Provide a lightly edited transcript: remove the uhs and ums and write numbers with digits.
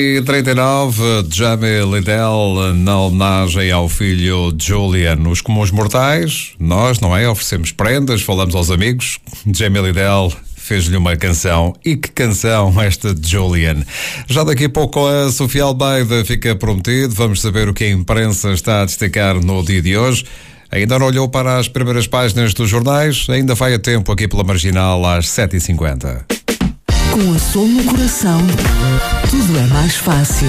E 39, Jamie Lidell, na homenagem ao filho Julian. Os comuns mortais, nós, não é? Oferecemos prendas, falamos aos amigos. Jamie Lidell fez-lhe uma canção. E que canção esta de Julian. Já daqui a pouco a Sofia Almeida fica prometido. Vamos saber o que a imprensa está a destacar no dia de hoje. Ainda não olhou para as primeiras páginas dos jornais? Ainda vai a tempo aqui pela Marginal às 7h50. Com a Sol no coração, tudo é mais fácil.